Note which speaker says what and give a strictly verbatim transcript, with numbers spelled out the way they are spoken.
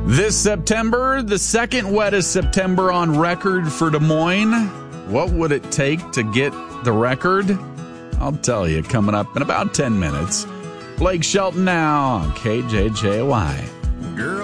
Speaker 1: This September, the second wettest September on record for Des Moines. What would it take to get the record? I'll tell you, coming up in about ten minutes. Blake Shelton now on K J J Y.
Speaker 2: Girl.